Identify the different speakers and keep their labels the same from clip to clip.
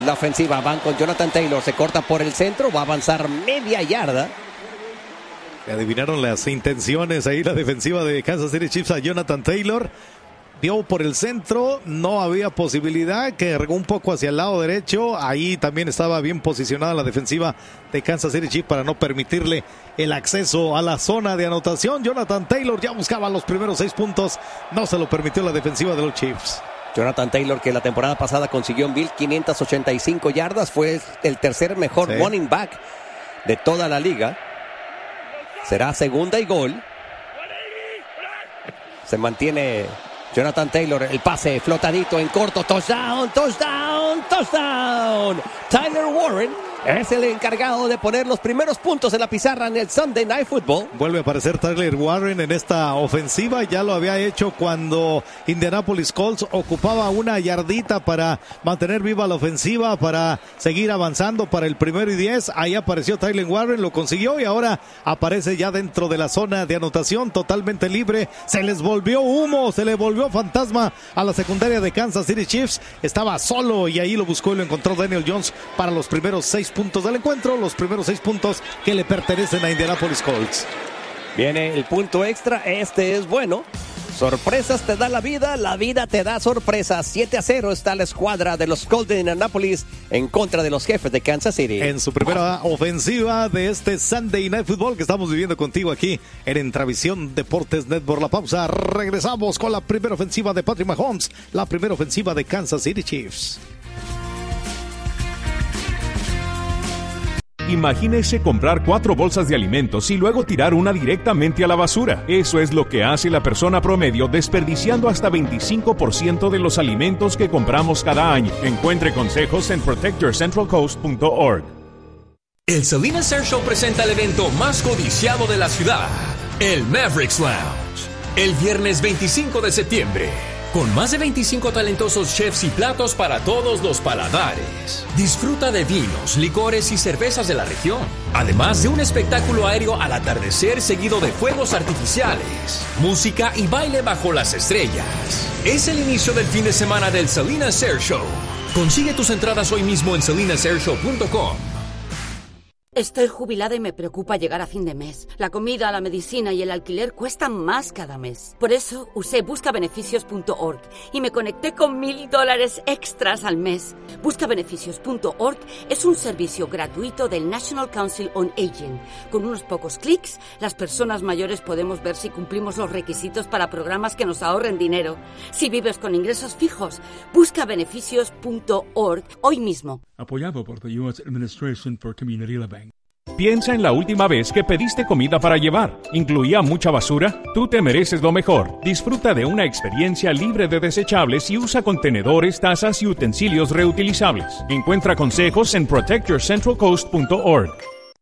Speaker 1: La ofensiva van con Jonathan Taylor, se corta por el centro, va a avanzar media yarda.
Speaker 2: Adivinaron las intenciones ahí la defensiva de Kansas City Chiefs a Jonathan Taylor. Vio por el centro, no había posibilidad, que regó un poco hacia el lado derecho. Ahí también estaba bien posicionada la defensiva de Kansas City Chiefs para no permitirle el acceso a la zona de anotación. Jonathan Taylor ya buscaba los primeros 6 puntos, no se lo permitió la defensiva de los Chiefs.
Speaker 1: Jonathan Taylor, que la temporada pasada consiguió en 1,585 yardas, fue el tercer mejor running back de toda la liga. Será segunda y gol. Se mantiene Jonathan Taylor, el pase flotadito en corto, touchdown. Tyler Warren es el encargado de poner los primeros puntos en la pizarra en el Sunday Night Football.
Speaker 2: Vuelve a aparecer Tyler Warren en esta ofensiva. Ya lo había hecho cuando Indianapolis Colts ocupaba una yardita para mantener viva la ofensiva, para seguir avanzando para el 1st y 10. Ahí apareció Tyler Warren, lo consiguió y ahora aparece ya dentro de la zona de anotación, totalmente libre. Se les volvió humo, se le volvió fantasma a la secundaria de Kansas City Chiefs. Estaba solo y ahí lo buscó y lo encontró Daniel Jones para los primeros 6 puntos del encuentro, los primeros 6 puntos que le pertenecen a Indianapolis Colts.
Speaker 1: Viene el punto extra, este es bueno. Sorpresas te da la vida te da sorpresas. 7-0 está la escuadra de los Colts de Indianapolis en contra de los Jefes de Kansas City.
Speaker 2: En su primera ofensiva de este Sunday Night Football que estamos viviendo contigo aquí en Entravisión Deportes Network. La pausa, regresamos con la primera ofensiva de Patrick Mahomes, la primera ofensiva de Kansas City Chiefs.
Speaker 3: Imagínese comprar 4 bolsas de alimentos y luego tirar una directamente a la basura. Eso es lo que hace la persona promedio, desperdiciando hasta 25% de los alimentos que compramos cada año. Encuentre consejos en protectyourcentralcoast.org.
Speaker 4: El Salinas Air Show presenta el evento más codiciado de la ciudad, el Mavericks Lounge, el viernes 25 de septiembre. Con más de 25 talentosos chefs y platos para todos los paladares. Disfruta de vinos, licores y cervezas de la región. Además de un espectáculo aéreo al atardecer seguido de fuegos artificiales, música y baile bajo las estrellas. Es el inicio del fin de semana del Salinas Air Show. Consigue tus entradas hoy mismo en salinasairshow.com.
Speaker 5: Estoy jubilada y me preocupa llegar a fin de mes. La comida, la medicina y el alquiler cuestan más cada mes. Por eso usé buscabeneficios.org y me conecté con $1,000 extras al mes. Buscabeneficios.org es un servicio gratuito del National Council on Aging. Con unos pocos clics, las personas mayores podemos ver si cumplimos los requisitos para programas que nos ahorren dinero. Si vives con ingresos fijos, buscabeneficios.org hoy mismo.
Speaker 6: Apoyado por the U.S. Administration for Community Living.
Speaker 3: Piensa en la última vez que pediste comida para llevar. ¿Incluía mucha basura? Tú te mereces lo mejor. Disfruta de una experiencia libre de desechables y usa contenedores, tazas y utensilios reutilizables. Encuentra consejos en protectyourcentralcoast.org.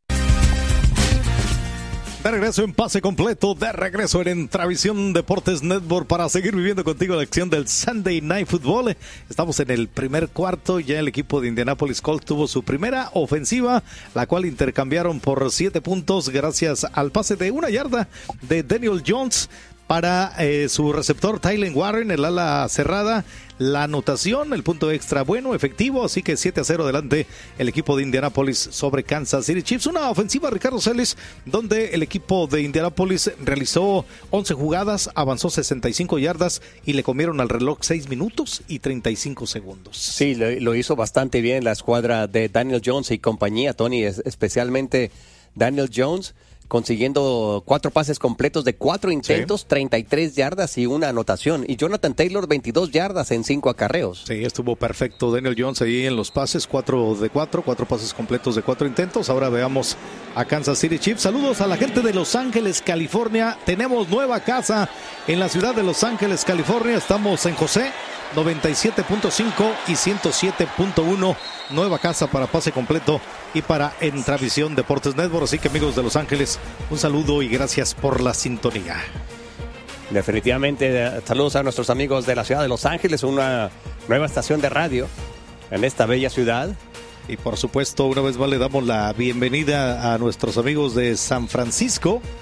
Speaker 2: De regreso en pase completo, de regreso en Entravisión Deportes Network para seguir viviendo contigo la acción del Sunday Night Football. Estamos en el primer cuarto, ya el equipo de Indianapolis Colts tuvo su primera ofensiva, la cual intercambiaron por 7 puntos gracias al pase de 1 yarda de Daniel Jones para su receptor Tyler Warren, el ala cerrada. La anotación, el punto extra bueno, efectivo, así que 7-0 adelante el equipo de Indianapolis sobre Kansas City Chiefs. Una ofensiva, Ricardo Celis, donde el equipo de Indianapolis realizó 11 jugadas, avanzó 65 yardas y le comieron al reloj 6 minutos y 35 segundos.
Speaker 1: Sí, lo hizo bastante bien la escuadra de Daniel Jones y compañía, Tony, especialmente Daniel Jones, consiguiendo 4 pases completos de 4 intentos, 33 yardas y 1 anotación. Y Jonathan Taylor, 22 yardas en 5 acarreos.
Speaker 2: Sí, estuvo perfecto Daniel Jones ahí en los pases, 4 de 4 pases completos de 4 intentos. Ahora veamos a Kansas City Chiefs. Saludos a la gente de Los Ángeles, California. Tenemos nueva casa en la ciudad de Los Ángeles, California. Estamos en José, 97.5 y 107.1. Nueva casa para pase completo y para Entravisión Deportes Network. Así que, amigos de Los Ángeles, un saludo y gracias por la sintonía.
Speaker 1: Definitivamente, saludos a nuestros amigos de la ciudad de Los Ángeles, una nueva estación de radio en esta bella ciudad.
Speaker 2: Y por supuesto, una vez más le damos la bienvenida a nuestros amigos de San Francisco.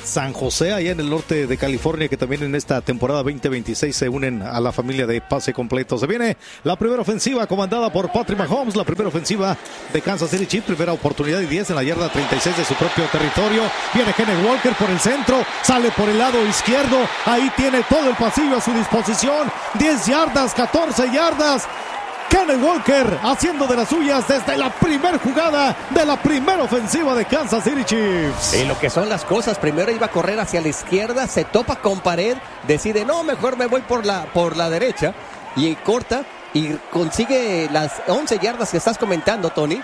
Speaker 2: San José, allá en el norte de California, que también en esta temporada 2026 se unen a la familia de Pase Completo. Se viene la primera ofensiva comandada por Patrick Mahomes, la primera ofensiva de Kansas City Chiefs, primera oportunidad y 10 en la yarda 36 de su propio territorio. Viene Kenneth Walker por el centro, sale por el lado izquierdo, ahí tiene todo el pasillo a su disposición, 10 yardas, 14 yardas. Kenneth Walker haciendo de las suyas desde la primera jugada de la primera ofensiva de Kansas City Chiefs.
Speaker 1: Y lo que son las cosas, primero iba a correr hacia la izquierda, se topa con pared, decide, no, mejor me voy por la derecha, y corta y consigue las 11 yardas que estás comentando, Tony.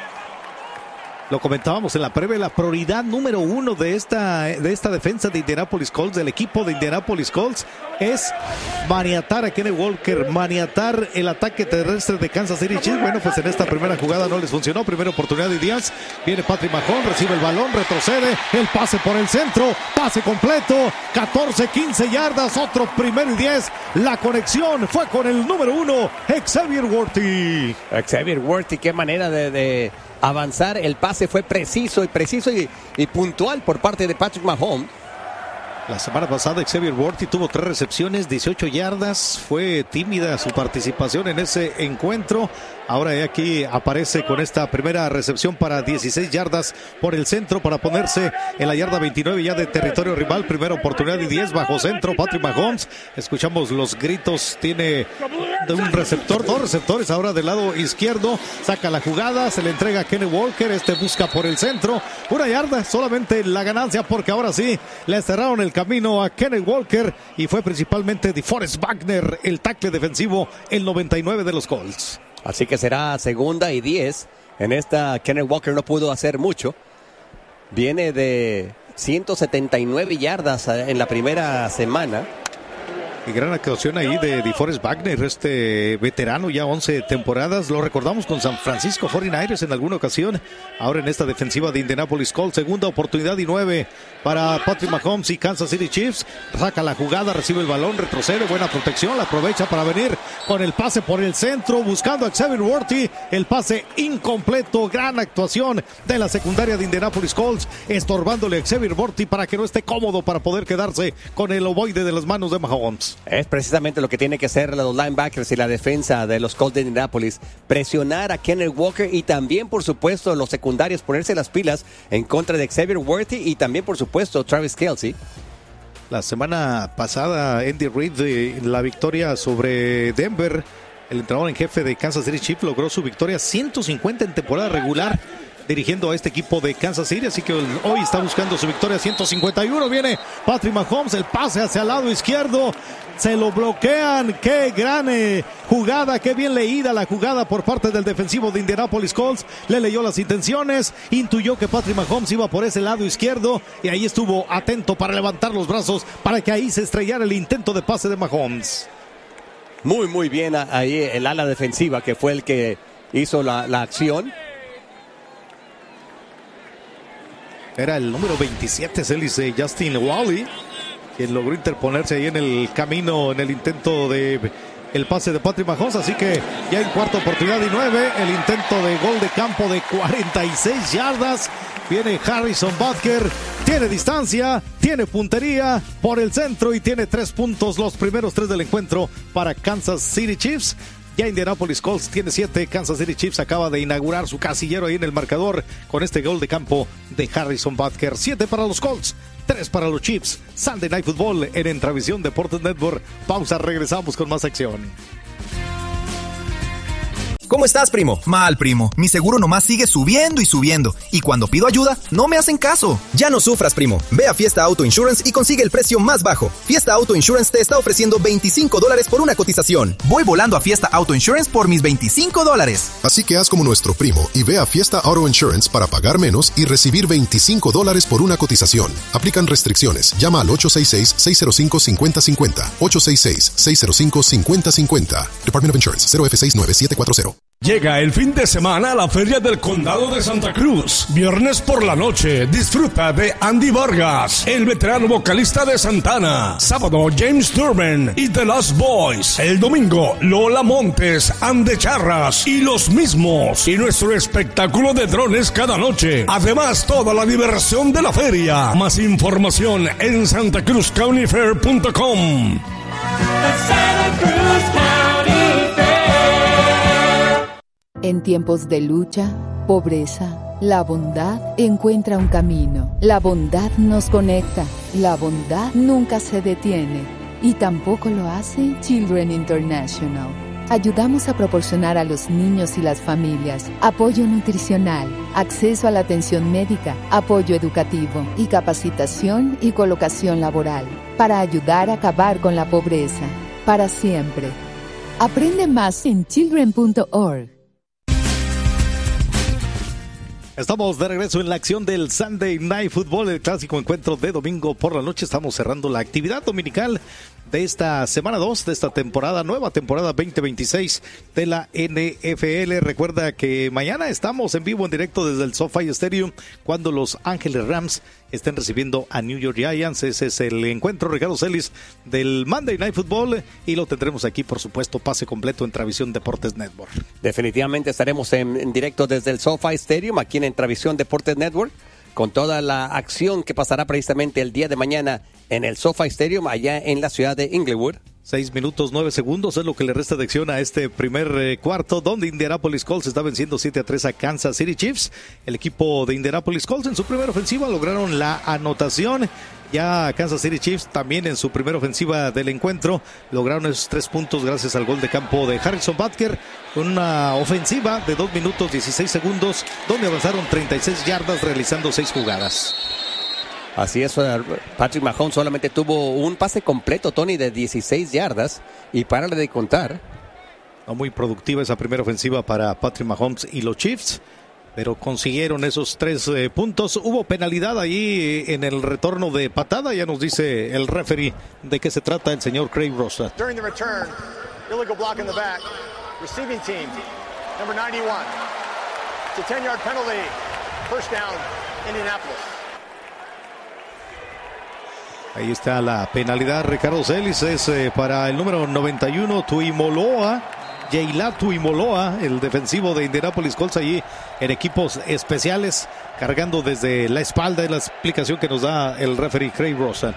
Speaker 2: Lo comentábamos en la previa, la prioridad número 1 de esta defensa de Indianapolis Colts, del equipo de Indianapolis Colts, es maniatar a Kenneth Walker, maniatar el ataque terrestre de Kansas City Chiefs. Bueno, pues en esta primera jugada no les funcionó, primera oportunidad de 10, viene Patrick Mahomes, recibe el balón, retrocede, el pase por el centro, pase completo, 14, 15 yardas, otro primero y 10, la conexión fue con el número 1, Xavier Worthy.
Speaker 1: Xavier Worthy, qué manera de avanzar, el pase fue preciso y puntual por parte de Patrick Mahomes.
Speaker 2: La semana pasada Xavier Worthy tuvo 3 recepciones, 18 yardas, fue tímida su participación en ese encuentro. Ahora aquí aparece con esta primera recepción para 16 yardas por el centro para ponerse en la yarda 29 ya de territorio rival. Primera oportunidad y 10 bajo centro, Patrick Mahomes. Escuchamos los gritos, tiene de un receptor, 2 receptores ahora del lado izquierdo. Saca la jugada, se le entrega a Kenneth Walker, busca por el centro. 1 yarda, solamente la ganancia porque ahora sí le cerraron el camino a Kenneth Walker y fue principalmente DeForest Buckner, el tackle defensivo, el 99 de los Colts.
Speaker 1: Así que será segunda y 10. En esta Kenneth Walker no pudo hacer mucho. Viene de 179 yardas en la primera semana.
Speaker 2: Y gran actuación ahí de DeForest Buckner, veterano, ya 11 temporadas. Lo recordamos con San Francisco 49ers en alguna ocasión. Ahora en esta defensiva de Indianapolis Colts, segunda oportunidad y 9 para Patrick Mahomes y Kansas City Chiefs. Saca la jugada, recibe el balón, retrocede, buena protección, la aprovecha para venir con el pase por el centro, buscando a Xavier Worthy. El pase incompleto, gran actuación de la secundaria de Indianapolis Colts, estorbándole a Xavier Worthy para que no esté cómodo para poder quedarse con el ovoide de las manos de Mahomes.
Speaker 1: Es precisamente lo que tiene que hacer los linebackers y la defensa de los Colts de Indianapolis. Presionar a Kenneth Walker y también, por supuesto, los secundarios ponerse las pilas en contra de Xavier Worthy y también, por supuesto, Travis Kelce.
Speaker 2: La semana pasada, Andy Reid, la victoria sobre Denver, el entrenador en jefe de Kansas City Chiefs, logró su victoria 150 en temporada regular, dirigiendo a este equipo de Kansas City, así que hoy está buscando su victoria 151. Viene Patrick Mahomes, el pase hacia el lado izquierdo, se lo bloquean. Qué gran jugada, qué bien leída la jugada por parte del defensivo de Indianapolis Colts. Le leyó las intenciones, intuyó que Patrick Mahomes iba por ese lado izquierdo y ahí estuvo atento para levantar los brazos para que ahí se estrellara el intento de pase de Mahomes.
Speaker 1: Muy bien ahí el ala defensiva que fue el que hizo la acción.
Speaker 2: Era el número 27, Justin Wally, quien logró interponerse ahí en el camino, en el intento de el pase de Patrick Mahomes. Así que ya en cuarta oportunidad y 9, el intento de gol de campo de 46 yardas. Viene Harrison Butker, tiene distancia, tiene puntería por el centro y tiene 3 puntos, los primeros 3 del encuentro para Kansas City Chiefs. Ya Indianapolis Colts tiene 7. Kansas City Chiefs acaba de inaugurar su casillero ahí en el marcador con este gol de campo de Harrison Butker. 7 para los Colts, 3 para los Chiefs. Sunday Night Football en Entravisión Deportes Network. Pausa, regresamos con más acción.
Speaker 7: ¿Cómo estás, primo? Mal, primo. Mi seguro nomás sigue subiendo y subiendo. Y cuando pido ayuda, no me hacen caso. Ya no sufras, primo. Ve a Fiesta Auto Insurance y consigue el precio más bajo. Fiesta Auto Insurance te está ofreciendo $25 por una cotización. Voy volando a Fiesta Auto Insurance por mis $25.
Speaker 8: Así que haz como nuestro primo y ve a Fiesta Auto Insurance para pagar menos y recibir $25 por una cotización. Aplican restricciones. Llama al 866-605-5050. 866-605-5050. Department of Insurance, 0F69740.
Speaker 9: Llega el fin de semana a la Feria del Condado de Santa Cruz. Viernes por la noche, disfruta de Andy Vargas, el veterano vocalista de Santana. Sábado, James Durbin y The Lost Boys. El domingo, Lola Montes, Ande Charras y los mismos. Y nuestro espectáculo de drones cada noche. Además, toda la diversión de la feria. Más información en santacruzcountyfair.com.
Speaker 10: En tiempos de lucha, pobreza, la bondad encuentra un camino. La bondad nos conecta. La bondad nunca se detiene. Y tampoco lo hace Children International. Ayudamos a proporcionar a los niños y las familias apoyo nutricional, acceso a la atención médica, apoyo educativo y capacitación y colocación laboral para ayudar a acabar con la pobreza para siempre. Aprende más en children.org.
Speaker 2: Estamos de regreso en la acción del Sunday Night Football, el clásico encuentro de domingo por la noche. Estamos cerrando la actividad dominical de esta semana 2, de esta temporada, nueva temporada 2026 de la NFL. Recuerda que mañana estamos en vivo, en directo desde el SoFi Stadium, cuando los Ángeles Rams estén recibiendo a New York Giants. Ese es el encuentro, Ricardo Celis, del Monday Night Football, y lo tendremos aquí, por supuesto, pase completo en Travisión Deportes Network.
Speaker 1: Definitivamente estaremos en directo desde el SoFi Stadium, aquí en Travisión Deportes Network, con toda la acción que pasará precisamente el día de mañana en el SoFi Stadium, allá en la ciudad de Inglewood.
Speaker 2: 6 minutos 9 segundos es lo que le resta de acción a este primer cuarto, donde Indianapolis Colts está venciendo 7-3 a Kansas City Chiefs. El equipo de Indianapolis Colts en su primera ofensiva lograron la anotación. Ya Kansas City Chiefs también en su primera ofensiva del encuentro lograron esos 3 puntos gracias al gol de campo de Harrison Butker. Una ofensiva de 2 minutos 16 segundos donde avanzaron 36 yardas realizando 6 jugadas.
Speaker 1: Así es, Patrick Mahomes solamente tuvo un pase completo, Tony, de 16 yardas, y párale de contar.
Speaker 2: No muy productiva esa primera ofensiva para Patrick Mahomes y los Chiefs, pero consiguieron esos 3 puntos. Hubo penalidad ahí en el retorno de patada, ya nos dice el referee de qué se trata el señor Craig Rosa.
Speaker 11: During the return, illegal block in the back, receiving team, number 91. It's a 10-yard penalty, first down, Indianapolis.
Speaker 2: Ahí está la penalidad, Ricardo Celis, es para el número 91, Tuimoloa, Yeila Tuimoloa, el defensivo de Indianapolis Colts, allí en equipos especiales, cargando desde la espalda, es la explicación que nos da el referee Craig Rosa.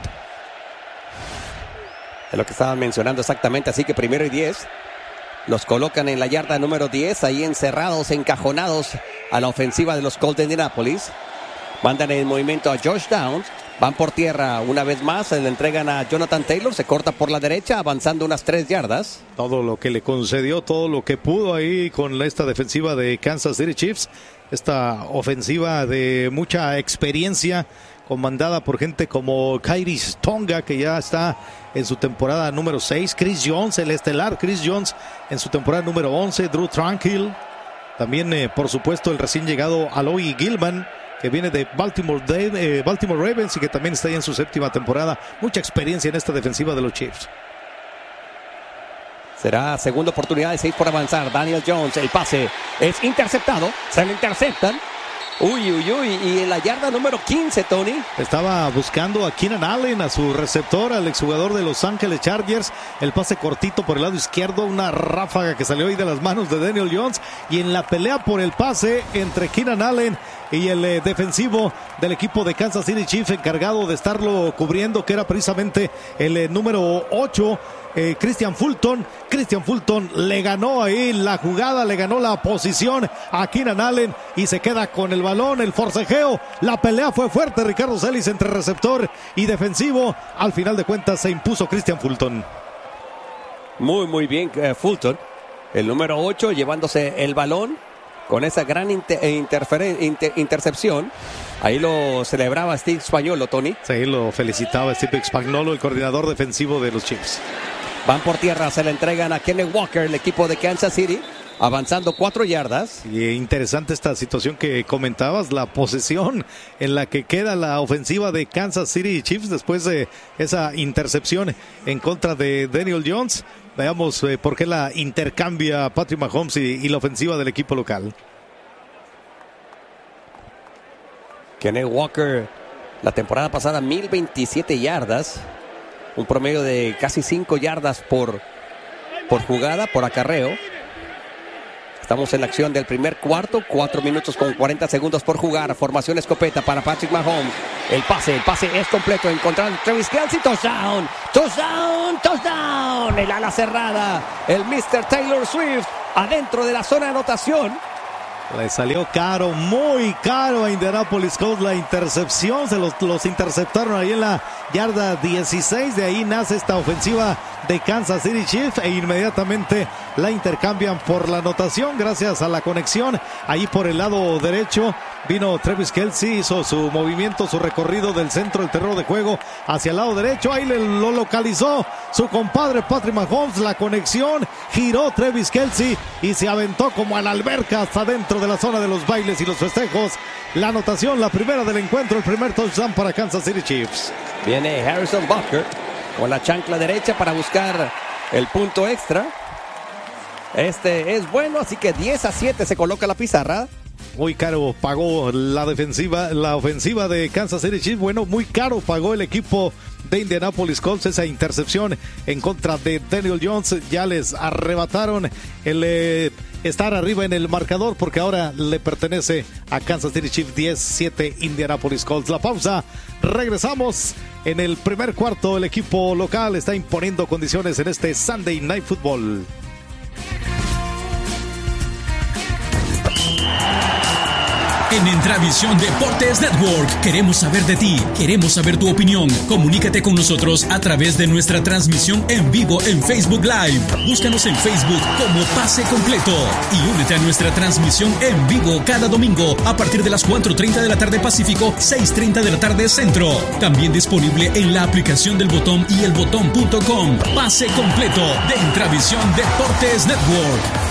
Speaker 1: Es lo que estaban mencionando exactamente, así que 1st y 10, los colocan en la yarda número 10, ahí encerrados, encajonados a la ofensiva de los Colts de Indianapolis. Mandan el movimiento a Josh Downs. Van por tierra una vez más, se le entregan a Jonathan Taylor, se corta por la derecha, avanzando unas 3 yardas.
Speaker 2: Todo lo que le concedió, todo lo que pudo ahí con esta defensiva de Kansas City Chiefs. Esta ofensiva de mucha experiencia, comandada por gente como Khyiris Tonga, que ya está en su temporada número 6. Chris Jones, el estelar Chris Jones, en su temporada número 11. Drew Tranquill. También, por supuesto, el recién llegado Aloy Gilman, que viene de Baltimore Ravens y que también está ahí en su 7ª temporada. Mucha experiencia en esta defensiva de los Chiefs.
Speaker 1: Será segunda oportunidad de 6 por avanzar. Daniel Jones, el pase es interceptado, se lo interceptan. Uy, y en la yarda número 15, Tony.
Speaker 2: Estaba buscando a Keenan Allen, a su receptor, al exjugador de Los Ángeles Chargers. El pase cortito por el lado izquierdo, una ráfaga que salió ahí de las manos de Daniel Jones. Y en la pelea por el pase entre Keenan Allen y el defensivo del equipo de Kansas City Chiefs, encargado de estarlo cubriendo, que era precisamente el número 8, Christian Fulton. Christian Fulton le ganó ahí la jugada, le ganó la posición a Keenan Allen y se queda con el balón, el forcejeo. La pelea fue fuerte, Ricardo Celis, entre receptor y defensivo. Al final de cuentas se impuso Christian Fulton.
Speaker 1: Muy bien, Fulton, el número 8, llevándose el balón con esa gran intercepción. Ahí lo celebraba Steve Spagnuolo, Tony.
Speaker 2: Sí, lo felicitaba Steve Spagnuolo, el coordinador defensivo de los Chiefs.
Speaker 1: Van por tierra, se le entregan a Kenneth Walker, el equipo de Kansas City, avanzando 4 yardas.
Speaker 2: Y interesante esta situación que comentabas, la posesión en la que queda la ofensiva de Kansas City Chiefs después de esa intercepción en contra de Daniel Jones. Veamos por qué la intercambia Patrick Mahomes y la ofensiva del equipo local.
Speaker 1: Kenneth Walker, la temporada pasada, 1,027 yardas. Un promedio de casi 5 yardas por jugada, por acarreo. Estamos en la acción del primer cuarto, 4 minutos con 40 segundos por jugar. Formación escopeta para Patrick Mahomes. El pase es completo. Encontrando Travis Kelce, touchdown. El ala cerrada. El Mr. Taylor Swift adentro de la zona de anotación.
Speaker 2: Le salió caro, muy caro a Indianapolis Colts la intercepción. Se los interceptaron ahí en la yarda 16. De ahí nace esta ofensiva de Kansas City Chiefs e inmediatamente la intercambian por la anotación gracias a la conexión. Ahí por el lado derecho vino Travis Kelce, hizo su movimiento, su recorrido del centro del terreno de juego hacia el lado derecho. Ahí lo localizó su compadre Patrick Mahomes. La conexión, giró Travis Kelce y se aventó como a la alberca hasta dentro de la zona de los bailes y los festejos. La anotación, la primera del encuentro, el primer touchdown para Kansas City Chiefs.
Speaker 1: Viene Harrison Butker con la chancla derecha para buscar el punto extra. Este es bueno, así que 10-7 se coloca la pizarra.
Speaker 2: Muy caro pagó la ofensiva de Kansas City Chiefs. Bueno, muy caro pagó el equipo de Indianapolis Colts esa intercepción en contra de Daniel Jones. Ya les arrebataron el estar arriba en el marcador porque ahora le pertenece a Kansas City Chiefs. 10-7 Indianapolis Colts. La pausa, regresamos. En el primer cuarto el equipo local está imponiendo condiciones en este Sunday Night Football.
Speaker 4: En Entravisión Deportes Network queremos saber de ti, queremos saber tu opinión. Comunícate con nosotros a través de nuestra transmisión en vivo en Facebook Live. Búscanos en Facebook como Pase Completo y únete a nuestra transmisión en vivo cada domingo a partir de las 4:30 de la tarde Pacífico, 6:30 de la tarde Centro. También disponible en la aplicación del Botón y elbotón.com. Pase Completo de Entravisión Deportes Network.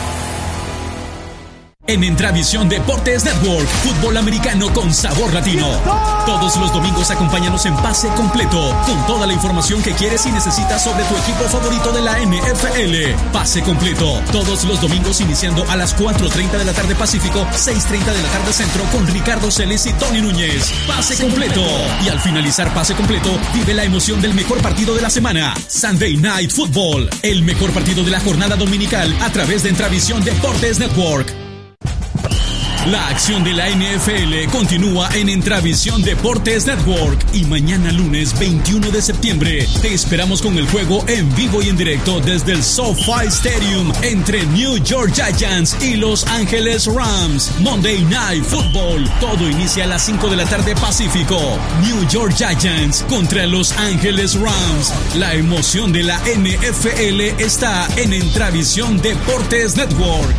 Speaker 4: En Entravisión Deportes Network, fútbol americano con sabor latino. Todos los domingos acompáñanos en Pase Completo, con toda la información que quieres y necesitas sobre tu equipo favorito de la NFL. Pase Completo, todos los domingos iniciando a las 4:30 de la tarde Pacífico, 6:30 de la tarde Centro, con Ricardo Celis y Tony Núñez. Pase Completo. Y al finalizar Pase Completo, vive la emoción del mejor partido de la semana, Sunday Night Football, el mejor partido de la jornada dominical a través de Entravisión Deportes Network. La acción de la NFL continúa en Entravisión Deportes Network y mañana lunes 21 de septiembre te esperamos con el juego en vivo y en directo desde el SoFi Stadium entre New York Giants y Los Ángeles Rams. Monday Night Football. Todo inicia a las 5 de la tarde Pacífico. New York Giants contra Los Ángeles Rams. La emoción de la NFL está en Entravisión Deportes Network.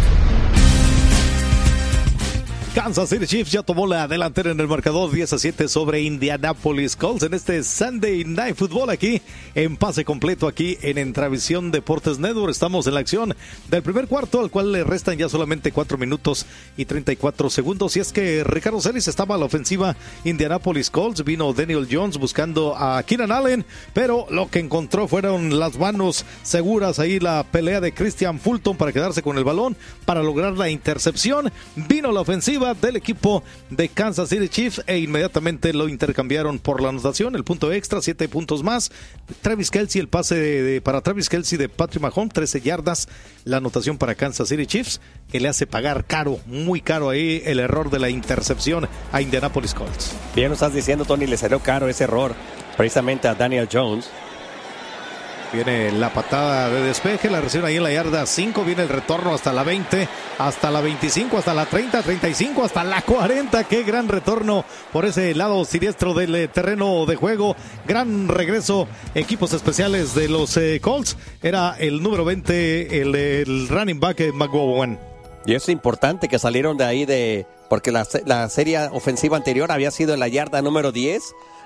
Speaker 2: Kansas City Chiefs ya tomó la delantera en el marcador 10-7 sobre Indianapolis Colts en este Sunday Night Football aquí en Pase Completo aquí en Entravisión Deportes Network. Estamos en la acción del primer cuarto al cual le restan ya solamente 4 minutos y 34 segundos y es que Ricardo Celis estaba a la ofensiva Indianapolis Colts, vino Daniel Jones buscando a Keenan Allen, pero lo que encontró fueron las manos seguras ahí la pelea de Christian Fulton para quedarse con el balón para lograr la intercepción. Vino la ofensiva del equipo de Kansas City Chiefs e inmediatamente lo intercambiaron por la anotación, el punto extra, 7 puntos más. Travis Kelce, el pase para Travis Kelce de Patrick Mahomes, 13 yardas, la anotación para Kansas City Chiefs, que le hace pagar caro, muy caro ahí el error de la intercepción a Indianapolis Colts.
Speaker 1: Bien lo estás diciendo, Tony, le salió caro ese error precisamente a Daniel Jones.
Speaker 2: Viene la patada de despeje, la recibe ahí en la yarda 5, viene el retorno hasta la 20, hasta la 25, hasta la 30, 35, hasta la 40. Qué gran retorno por ese lado siniestro del terreno de juego. Gran regreso, equipos especiales de los Colts. Era el número 20, el running back McGowan.
Speaker 1: Y es importante que salieron de ahí porque la serie ofensiva anterior había sido en la yarda número 10.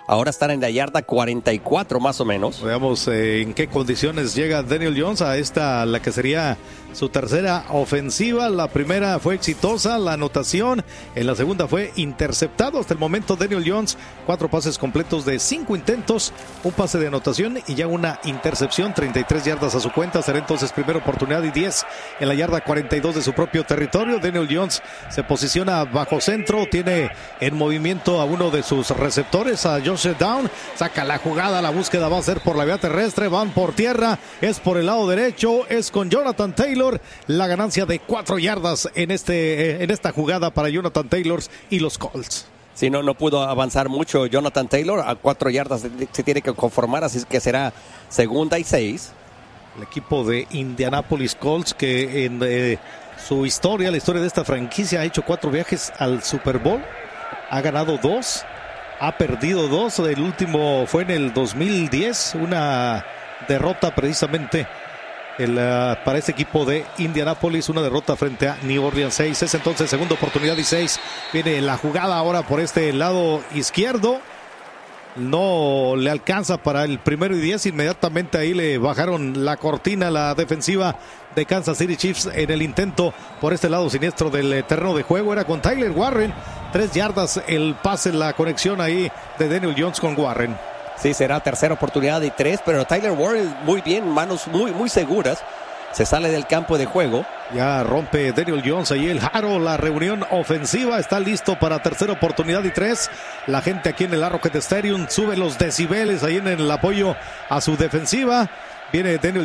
Speaker 1: Ahora están en la yarda 44 más o menos.
Speaker 2: Veamos en qué condiciones llega Daniel Jones a esta, la que sería su tercera ofensiva. La primera fue exitosa, la anotación. En la segunda fue interceptado. Hasta el momento Daniel Jones, 4 pases completos de 5 intentos, un pase de anotación y ya una intercepción, 33 yardas a su cuenta. Será entonces primera oportunidad y 10 en la yarda 42 de su propio territorio. Daniel Jones se posiciona bajo centro, tiene en movimiento a uno de sus receptores, a Josh Down, saca la jugada, la búsqueda va a ser por la vía terrestre, van por tierra, es por el lado derecho, es con Jonathan Taylor, la ganancia de 4 yardas en esta jugada para Jonathan Taylor y los Colts.
Speaker 1: Sí, no pudo avanzar mucho Jonathan Taylor, a 4 yardas se tiene que conformar, así que será 2ª y 6.
Speaker 2: El equipo de Indianapolis Colts, que en su historia, la historia de esta franquicia, ha hecho 4 viajes al Super Bowl, ha ganado 2, ha perdido 2, el último fue en el 2010, una derrota precisamente para este equipo de Indianapolis, una derrota frente a New Orleans 6. Es entonces segunda oportunidad y 6. Viene la jugada ahora por este lado izquierdo. No le alcanza para el 1º y 10. Inmediatamente ahí le bajaron la cortina la defensiva de Kansas City Chiefs en el intento por este lado siniestro del terreno de juego. Era con Tyler Warren. 3 yardas el pase, la conexión ahí de Daniel Jones con Warren.
Speaker 1: Sí, será tercera oportunidad y 3, pero Tyler Warren muy bien, manos muy seguras. Se sale del campo de juego.
Speaker 2: Ya rompe Daniel Jones ahí el aro. La reunión ofensiva está listo para tercera oportunidad y 3. La gente aquí en el Arrowhead Stadium sube los decibeles ahí en el apoyo a su defensiva. Viene Daniel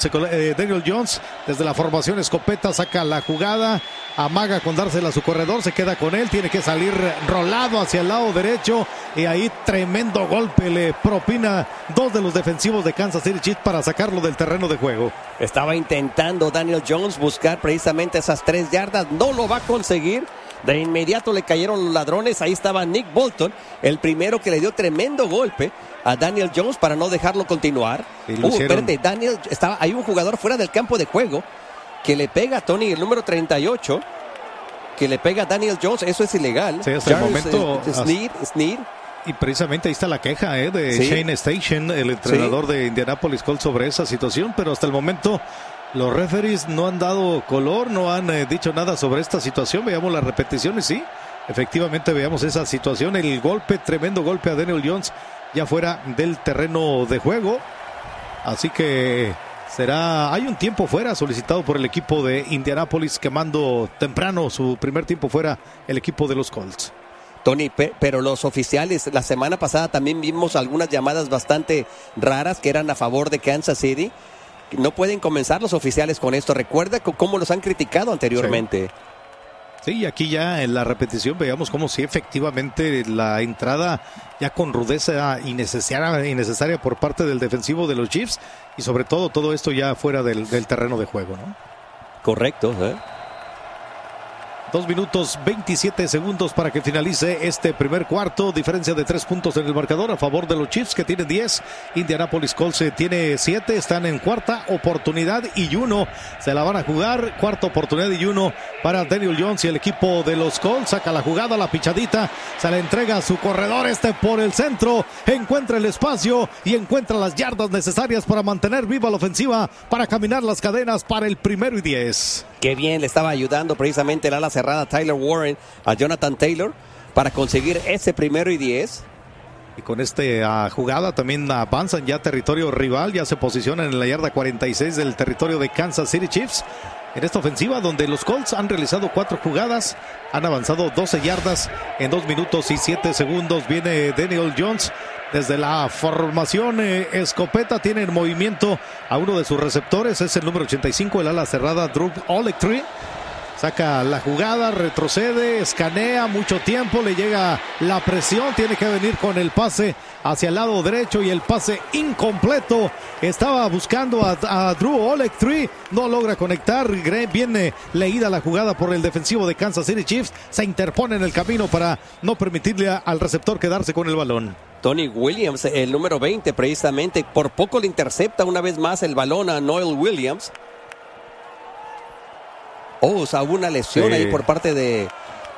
Speaker 2: Jones desde la formación escopeta, saca la jugada, amaga con dársela a su corredor, se queda con él, tiene que salir rolado hacia el lado derecho y ahí tremendo golpe le propina 2 de los defensivos de Kansas City Chiefs para sacarlo del terreno de juego.
Speaker 1: Estaba intentando Daniel Jones buscar precisamente esas 3 yardas, no lo va a conseguir. De inmediato le cayeron los ladrones. Ahí estaba Nick Bolton, el primero que le dio tremendo golpe a Daniel Jones para no dejarlo continuar. Espérate, hay un jugador fuera del campo de juego que le pega a Tony, el número 38, que le pega a Daniel Jones. Eso es ilegal.
Speaker 2: Sí, hasta el momento.
Speaker 1: Sneed.
Speaker 2: Y precisamente ahí está la queja de Shane Station, el entrenador de Indianapolis Colts, sobre esa situación, pero hasta el momento los referees no han dado color, no han dicho nada sobre esta situación. Veamos la repetición y sí, efectivamente veamos esa situación. El golpe, tremendo golpe a Daniel Jones ya fuera del terreno de juego. Así que hay un tiempo fuera solicitado por el equipo de Indianapolis, quemando temprano su primer tiempo fuera el equipo de los Colts.
Speaker 1: Tony, pero los oficiales, la semana pasada también vimos algunas llamadas bastante raras que eran a favor de Kansas City. No pueden comenzar los oficiales con esto. Recuerda cómo los han criticado anteriormente.
Speaker 2: Sí, y aquí ya en la repetición veíamos cómo sí efectivamente la entrada ya con rudeza innecesaria por parte del defensivo de los Chiefs y sobre todo esto ya fuera del terreno de juego, ¿no?
Speaker 1: Correcto,
Speaker 2: 2 minutos 27 segundos para que finalice este primer cuarto. Diferencia de 3 puntos en el marcador a favor de los Chiefs, que tienen 10. Indianapolis Colts tiene 7. Están en cuarta oportunidad y 1. Se la van a jugar. Cuarta oportunidad y 1 para Daniel Jones y el equipo de los Colts. Saca la jugada, la pichadita. Se la entrega a su corredor por el centro. Encuentra el espacio y encuentra las yardas necesarias para mantener viva la ofensiva, para caminar las cadenas para el 1º y 10.
Speaker 1: Qué bien le estaba ayudando precisamente el ala cerrada Tyler Warren a Jonathan Taylor para conseguir ese 1º y 10.
Speaker 2: Y con esta jugada también avanzan ya territorio rival, ya se posicionan en la yarda 46 del territorio de Kansas City Chiefs. En esta ofensiva donde los Colts han realizado 4 jugadas, han avanzado 12 yardas en 2 minutos y 7 segundos. Viene Daniel Jones desde la formación escopeta, tiene en movimiento a uno de sus receptores, es el número 85, el ala cerrada Drew Olectree. Saca la jugada, retrocede, escanea mucho tiempo, le llega la presión, tiene que venir con el pase hacia el lado derecho y el pase incompleto. Estaba buscando a Drew Olectree, no logra conectar. Viene leída la jugada por el defensivo de Kansas City Chiefs, se interpone en el camino para no permitirle al receptor quedarse con el balón.
Speaker 1: Tony Williams, el número 20 precisamente, por poco le intercepta una vez más el balón a Noel Williams. O sea, hubo una lesión ahí por parte de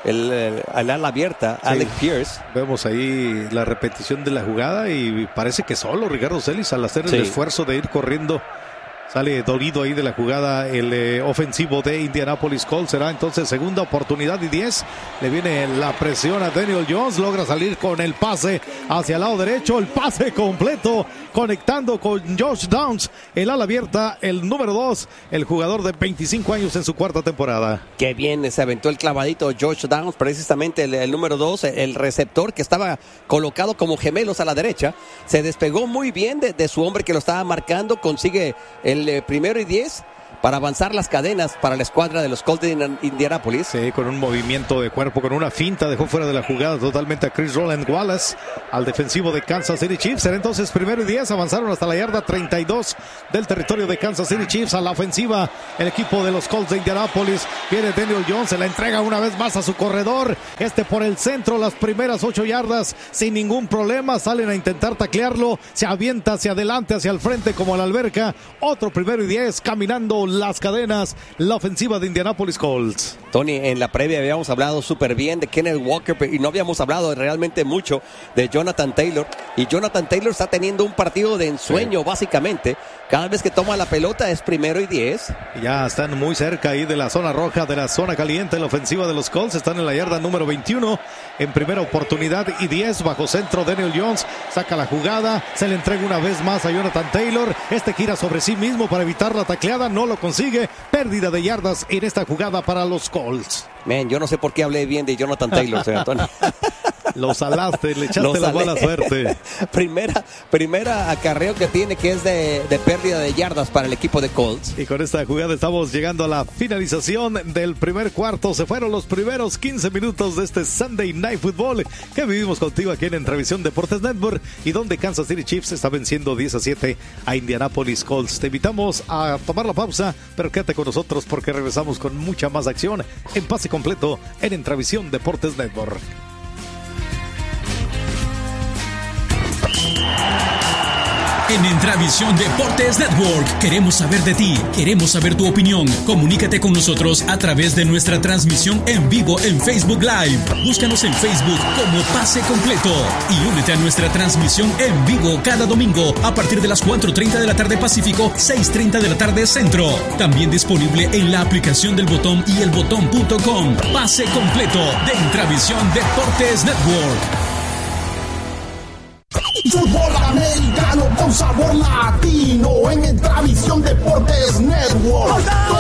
Speaker 1: el ala abierta, sí. Alec Pierce.
Speaker 2: Vemos ahí la repetición de la jugada y parece que solo Ricardo Celis al hacer el esfuerzo de ir corriendo sale dolido ahí de la jugada el ofensivo de Indianapolis Colts. Será entonces segunda oportunidad y 10. Le viene la presión a Daniel Jones. Logra salir con el pase hacia el lado derecho. El pase completo conectando con Josh Downs. El ala abierta, el número 2. El jugador de 25 años en su cuarta temporada.
Speaker 1: Qué bien se aventó el clavadito Josh Downs. Precisamente el número 2, el receptor que estaba colocado como gemelos a la derecha. Se despegó muy bien de su hombre que lo estaba marcando. Consigue el primero y 10 para avanzar las cadenas para la escuadra de los Colts de Indianapolis.
Speaker 2: Sí, con un movimiento de cuerpo, con una finta, dejó fuera de la jugada totalmente a Chris Roland Wallace, al defensivo de Kansas City Chiefs. Será entonces primero y 10, avanzaron hasta la yarda 32 del territorio de Kansas City Chiefs. A la ofensiva, el equipo de los Colts de Indianapolis. Viene Daniel Jones, se la entrega una vez más a su corredor. Por el centro, las primeras 8 yardas sin ningún problema. Salen a intentar taclearlo, se avienta hacia adelante, hacia el frente como a la alberca. Otro primero y 10, caminando las cadenas, la ofensiva de Indianapolis Colts.
Speaker 1: Tony, en la previa habíamos hablado súper bien de Kenneth Walker y no habíamos hablado realmente mucho de Jonathan Taylor. Y Jonathan Taylor está teniendo un partido de ensueño, básicamente. Cada vez que toma la pelota es primero y 10.
Speaker 2: Ya están muy cerca ahí de la zona roja, de la zona caliente. La ofensiva de los Colts están en la yarda número 21. En primera oportunidad y 10, bajo centro Daniel Jones. Saca la jugada, se le entrega una vez más a Jonathan Taylor. Gira sobre sí mismo para evitar la tacleada. No lo consigue. Pérdida de yardas en esta jugada para los Colts.
Speaker 1: Man, yo no sé por qué hablé bien de Jonathan Taylor, señor Antonio.
Speaker 2: Lo salaste, le echaste la mala suerte.
Speaker 1: Primera acarreo que tiene, que es de pérdida de yardas para el equipo de Colts.
Speaker 2: Y con esta jugada estamos llegando a la finalización del primer cuarto. Se fueron los primeros 15 minutos de este Sunday Night Football que vivimos contigo aquí en Entrevisión Deportes Network, y donde Kansas City Chiefs está venciendo 10-7 a Indianapolis Colts. Te invitamos a tomar la pausa, pero quédate con nosotros porque regresamos con mucha más acción en Pase Completo en Entrevisión Deportes Network.
Speaker 12: En Entravisión Deportes Network queremos saber de ti, queremos saber tu opinión. Comunícate con nosotros a través de nuestra transmisión en vivo en Facebook Live. Búscanos en Facebook como Pase Completo y únete a nuestra transmisión en vivo cada domingo a partir de las 4:30 de la tarde Pacífico, 6:30 de la tarde Centro. También disponible en la aplicación del Botón y elbotón.com. Pase Completo de Entravisión Deportes Network.
Speaker 13: Fútbol americano con sabor latino en Entravisión Deportes Network.